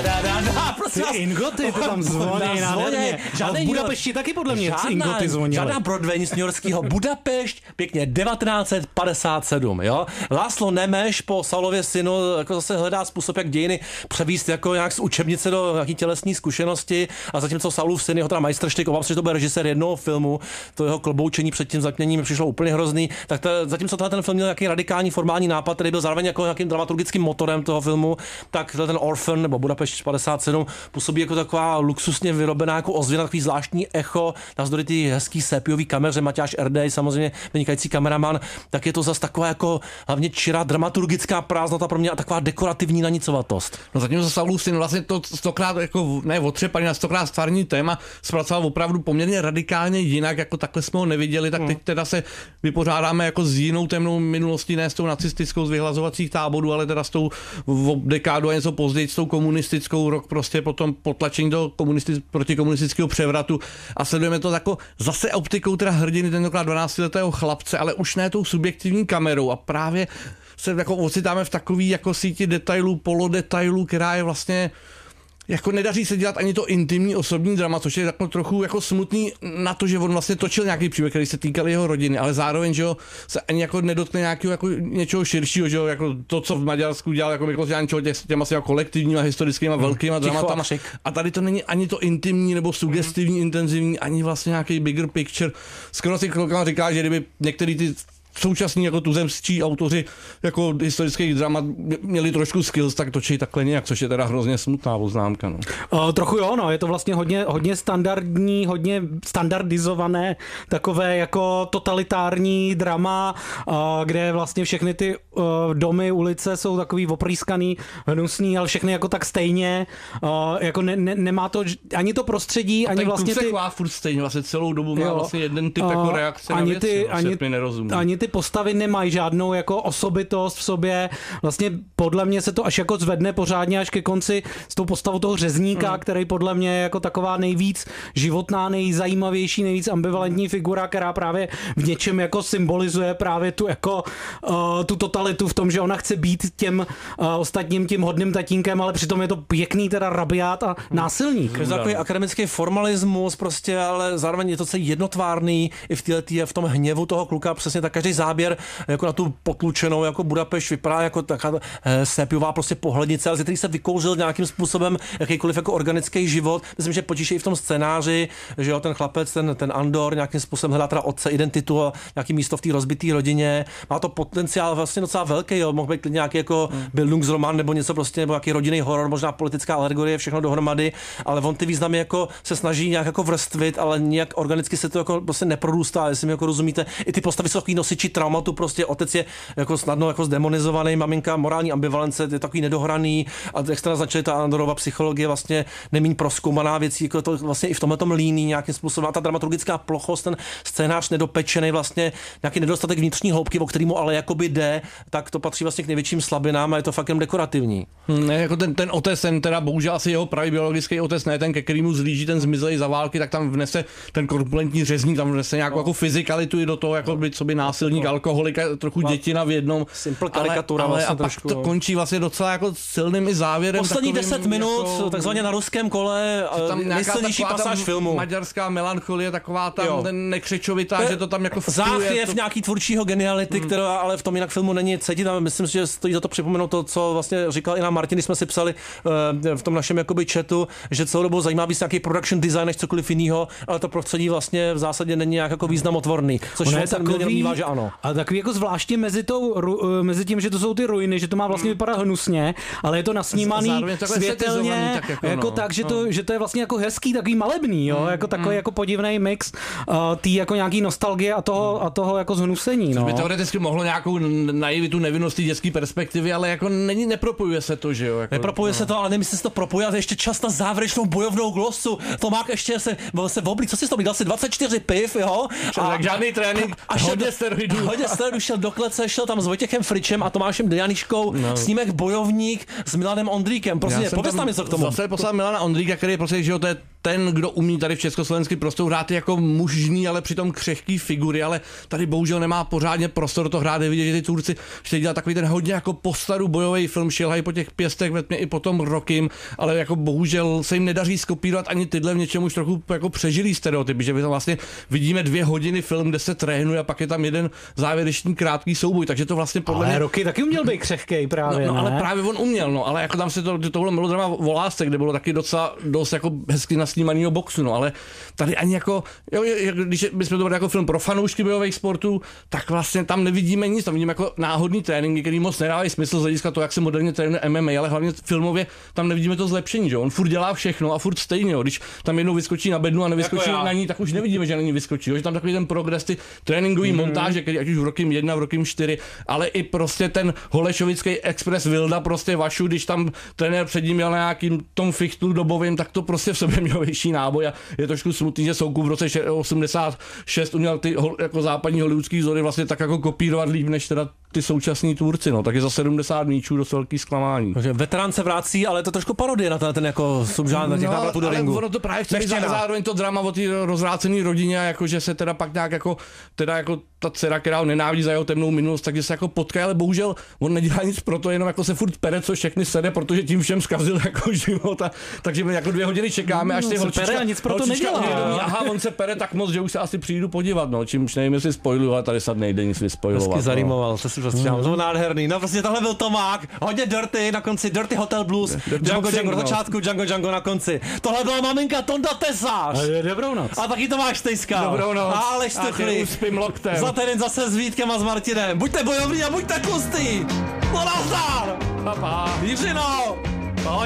Ty ingoty, ty tam zvoní nádherně. A v Budapešti taky podle mě ingoty zvonily. Žádná Broadway, nic New Yorkského. Budapešť, pěkně 1957, jo. László Nemes po Saulově synu jako zase hledá způsob, jak dějiny převíst jako nějak z učebnice do nějaký tělesné zkušenosti, a zatímco Saulův syn, jeho teda majstrštyk, obávám se, že to bude režisér jednoho filmu, to jeho kloboučení před tím zatměním mi přišlo úplně hrozný, tak zatímco ten film měl nějaký radikální formální nápad, který byl zároveň jako nějakým dramaturgickým motorem toho filmu, tak ten Orphan nebo Budapešť 57 působí jako taková luxusně vyrobená jako ozvěna, takový zvláštní echo, navzdory ty hezký sépiový kameře, Matyáš Erdej, samozřejmě vynikající kameraman, tak je to zase taková jako hlavně čirá dramaturgická prázdnota pro mě a taková dekorativní nanicovatost. No zatímco Saulův syn vlastně to stokrát jako ne otřepaný na stokrát stvární téma zpracoval opravdu poměrně radikálně jinak, jako takhle jsme ho neviděli, tak teď teda se vypořádáme jako s jinou temnou minulostí, ne s tou nacistickou z vyhlazovacích táborů, ale teda s tou dekádu a něco později, s tou komunistickou, rok prostě potom potlačení do protikomunistického převratu, a sledujeme to jako zase optikou teda hrdiny, tentokrát 12letého chlapce, ale už ne tou subjektivní kamerou, a právě se jako ocitáme v takový jako síti detailů, polodetailů, která je vlastně jako nedaří se dělat ani to intimní osobní drama, což je jako trochu jako smutný na to, že on vlastně točil nějaký příběh, který se týkal jeho rodiny, ale zároveň, že jo, se ani jako nedotkne nějakého jako něčeho širšího, že jo, jako to, co v Maďarsku dělal jako Miklos Jančo, těma jako kolektivníma, historickýma, velkýma dramatama. A tady to není ani to intimní nebo sugestivní, intenzivní, ani vlastně nějaký bigger picture. Skoro si Klokama říká, že kdyby některý ty současní jako tuzemští autoři jako historických dramat měli trošku skills, tak točí takhle nějak, což je teda hrozně smutná poznámka. No. Trochu jo, no, je to vlastně hodně standardní, hodně standardizované, takové jako totalitární drama, kde vlastně všechny ty domy, ulice jsou takový oprýskaný, hnusný, ale všechny jako tak stejně, jako nemá to ani to prostředí, ani vlastně ty... furt stejně, vlastně celou dobu má vlastně jeden typ jako reakce na věci, ani ty postavy nemají žádnou jako osobitost v sobě. Vlastně podle mě se to až jako zvedne pořádně až ke konci s tou postavou toho řezníka, který podle mě je jako taková nejvíc životná, nejzajímavější, nejvíc ambivalentní figura, která právě v něčem jako symbolizuje právě tu jako tu totalitu v tom, že ona chce být těm ostatním tím hodným tatínkem, ale přitom je to pěkný teda rabiát a násilník. Je to takový akademický formalismus prostě, ale zároveň je to celý jednotvárný i v tom hněvu toho kluka, přesně tak každý záběr jako na tu potlučenou jako Budapešť vypadá jako taková sépiová prostě pohlednice, ale z který se vykouřil nějakým způsobem jakýkoliv jako organický život. Myslím, že potíže i v tom scénáři, že jo, ten chlapec, ten Andor nějakým způsobem hledá teda otce, identitu a nějaký místo v té rozbité rodině. Má to potenciál vlastně docela velký, jo, mohl být nějaký jako Bildungsroman nebo něco prostě, nebo nějaký rodinný horor, možná politická alegorie, všechno dohromady, ale on ty významy jako se snaží nějak jako vrstvit, ale nějak organicky se to jako prostě neprorůstá, jestli mi jako rozumíte. I ty postavy jsou takový nosiči traumatu, prostě otec je jako snadno jako zdemonizovaný, maminka morální ambivalence, je takový nedohraný, a jak jste naznačili, ta Andorova psychologie vlastně nemíň prozkoumaná věcí, jako to vlastně i v tomhletom líný nějakým způsobem, a ta dramaturgická plochost, ten scénář nedopečený, vlastně nějaký nedostatek vnitřní hloubky, o kterému ale jakoby jde, tak to patří vlastně k největším slabinám a je to fakt jen dekorativní. Ne, jako ten otec, ten teda bohužel asi jeho pravý biologický otec, ne ten, ke kterému zlíží ten zmizelý za války, tak tam vnese ten korpulentní řezník, tam vnese nějakou jako fyzikalitu i do toho, jako být sobě násilník, alkoholika, trochu dětina v jednom. Simple karikatura ale vlastně a trošku. pak to končí vlastně docela jako silným i závěrem. Poslední 10 minut, jako, takzvaně na ruském kole, nejsilnější pasáž filmu. Maďarská melancholie, taková tam ten nekřečovitá, že to tam jako záchvěv nějaký tvůrčího geniality, která ale v tom jinak filmu není cítit, a myslím si, že stojí za to připomenout to, co vlastně říkal i nám Martin, když jsme si psali v tom našem jakoby chatu, že celou dobu zajímá víc nějaký production design než cokoliv jiného, ale to prostředí vlastně v zásadě není nějak jako významotvorný, což on se domnívá, že ano. A takový jako zvláště mezi tím, že to jsou ty ruiny, že to má vlastně vypadat hnusně, ale je to nasnímaný světelně, jako tak, že to je vlastně jako hezký, takový malebný, jo, jako takový jako podivný mix tý jako nějaký nostalgie a toho jako zhnusení, no. By teoreticky mohlo nějakou naivitu, nevinnost té dětské perspektivy, ale jako nepropojuje se to, že jo. Jako, nepropojuje se to, ale nemyslím si to propojit, ale ještě čas na závěrečnou bojovnou glosu. Tomák ještě se oblík, co si to dal si 24 piv, jo? Tak žádný trénink, hodně steroidů. Hodně steroidů, šel do klece, šel tam s Vojtěchem Fričem a Tomášem Dejaniškou, snímek Bojovník s Milanem Ondríkem. Prostě pověz tam něco k tomu. Zase poslal Milana Ondríka, který je prostě, že jo, to je ten, kdo umí tady v československém prostoru hrát jako mužný, ale přitom křehký figury, ale tady bohužel nemá pořádně prostor to hrát. Je vidět, že ty Turci chtějí dělat takový ten hodně jako postaru bojový film, šilhají po těch pěstech ve tmě i potom Rockym, ale jako bohužel se jim nedaří skopírovat ani tyhle v něčem už trochu jako přežilý stereotypy, že my tam vlastně vidíme 2 hodiny film, kde se trénuje a pak je tam jeden závěrečný krátký souboj, takže to vlastně podle mě... Rocky taky uměl být křehkej právě, no, ne? ale právě on uměl, no, ale jako tam se tohle melodrama o lásce, kde bylo taky docela dost jako hezky nasnímanýho boxu, no, ale tady ani jako, když bychom to byli jako film pro fanoušky bojových sportů, tak vlastně tam nevidíme nic, tam vidíme jako náhodný tréninky, který moc nedávají smysl z hlediska toho, jak se moderně trénuje MMA, ale hlavně filmově tam nevidíme to zlepšení, že on furt dělá všechno a furt stejně, jo. Když tam jednou vyskočí na bednu a nevyskočí jako na ní, tak už nevidíme, že na ní vyskočí, jo. Že tam takový ten progres, ty tréninkový montáže, který ať už v Rockym 1, v Rockym 4, ale i prostě ten holešovický express Vilda prostě Vašu, když tam trenér před ním měl na nějakým tom fichtlu dobovým, tak to prostě v sobě měl větší náboj a je trošku smutný, že Soukup v roce 86 uměl ty jako západní hollywoodský vzory vlastně tak jako kopírovat líp než teda ty současní Turci, no, tak je za 70 míčů dost velký zklamání. Takže veterán se vrací, ale je to trošku parodie na ten jako subžánr těch návratů do ringu. Ono to právě chce zároveň to drama o té rozvrácené rodině, jakože se teda pak nějak jako ta dcera, která ho nenávidí za jeho temnou minulost, takže se jako potká, ale bohužel on nedělá nic pro to, jenom jako se furt pere, co všechny sede, protože tím všem zkazil jako život. Takže my jako 2 hodiny čekáme, až ty holčička nic pro to nedělá. Aha, on se pere tak moc, že už se asi přijdu podívat, no, čímž nevím, jestli spoiluju, ale tady snad nejde nic vyspoilovat. Hezky zarýmoval, to si prostě to nádherný. No prostě tohle byl Tomák, hodně dirty, na konci Dirty Hotel Blues, Django na začátku, Django na konci. Tohle byla maminka Tonda Tesář. Dobrou noc. A taky Tomáš Stejska. Dobrou noc. Aleš Stuchlý. Za týden zase s Vítkem a s Martinem. Buďte bojovní a buďte tlustý. No nazdar. Pa. Jiřino.